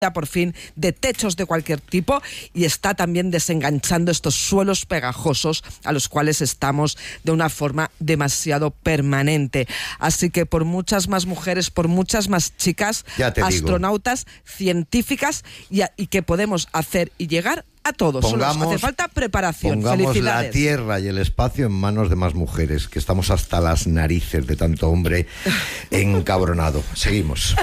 por fin de techos de cualquier tipo y está también desenganchando estos suelos pegajosos a los cuales estamos de una forma demasiado permanente. Así que por muchas más mujeres, por muchas más chicas, astronautas, científicas y que podemos hacer y llegar a todos. Solo hace falta preparación. Pongamos Felicidades. la Tierra y el espacio en manos de más mujeres, que estamos hasta las narices de tanto hombre encabronado. Seguimos.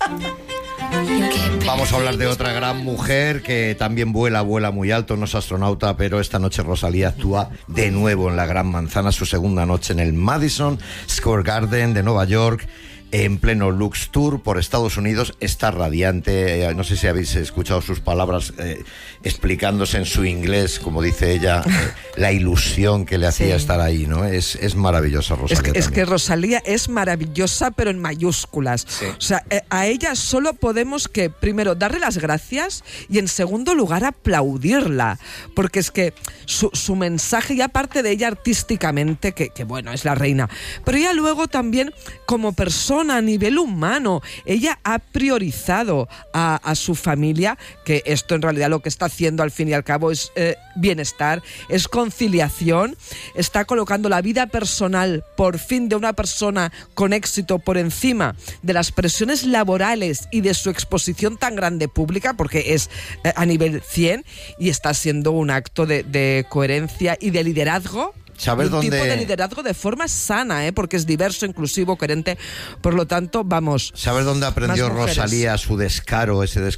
Vamos a hablar de otra gran mujer que también vuela muy alto, no es astronauta, pero esta noche Rosalía actúa de nuevo en la Gran Manzana, su segunda noche en el Madison Square Garden de Nueva York, en pleno Lux Tour por Estados Unidos. Está radiante, no sé si habéis escuchado sus palabras explicándose en su inglés, como dice ella, la ilusión que le hacía estar ahí, ¿no? Es maravillosa Rosalía. Es que Rosalía es maravillosa, pero en mayúsculas. Sí. O sea, a ella solo podemos que, primero, darle las gracias y, en segundo lugar, aplaudirla. Porque es que su mensaje, ya parte de ella artísticamente, que bueno, es la reina, pero ella luego también, como persona, a nivel humano, ella ha priorizado a su familia, que esto en realidad lo que está haciendo al fin y al cabo es bienestar, es conciliación, está colocando la vida personal por fin de una persona con éxito por encima de las presiones laborales y de su exposición tan grande pública, porque es a nivel 100, y está siendo un acto de coherencia y de liderazgo. ¿Sabes un tipo de liderazgo de forma sana, porque es diverso, inclusivo, coherente. Por lo tanto, vamos. ¿Sabes dónde aprendió Rosalía ese descaro,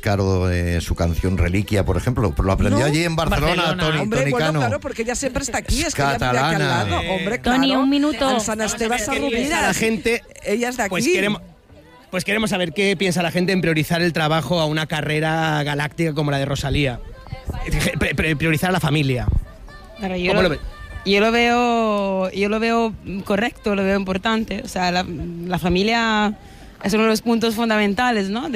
su canción Reliquia, por ejemplo? Pues lo aprendió allí en Barcelona. Toni, hombre, Toni bueno, Cano. claro, porque ella siempre está aquí, es catalana. que ella vive aquí al lado. Hombre, claro. Toni, un minuto. En San Esteban Sarrubiras. La gente, ella es de aquí. Pues queremos saber qué piensa la gente en priorizar el trabajo a una carrera galáctica como la de Rosalía. Priorizar a la familia. Claro, ¿Cómo lo ves? Yo lo veo correcto, lo veo importante. O sea, la familia es uno de los puntos fundamentales, ¿no?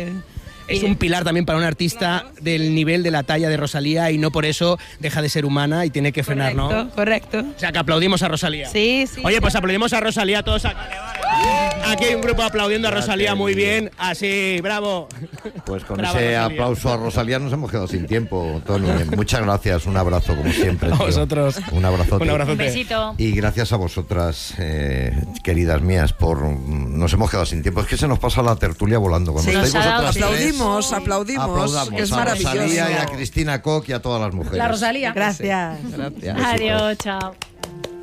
Es un pilar también para un artista del nivel de la talla de Rosalía, y no por eso deja de ser humana y tiene que frenar, ¿no? Correcto. O sea, que aplaudimos a Rosalía. Sí. Oye, pues aplaudimos a Rosalía todos. Aquí hay un grupo aplaudiendo a Rosalía muy bien. Así, bravo. Pues con bravo, ese Rosalía. aplauso a Rosalía nos hemos quedado sin tiempo, Toni. Muchas gracias, un abrazo como siempre. A vosotros. Un abrazote. Un abrazote. Un besito. Y gracias a vosotras, queridas mías, nos hemos quedado sin tiempo. Es que se nos pasa la tertulia volando. Cuando estáis vosotras aplaudimos, que es a maravilloso. Rosalía y a Cristina Koch y a todas las mujeres. La Rosalía. Gracias. Adiós, chao.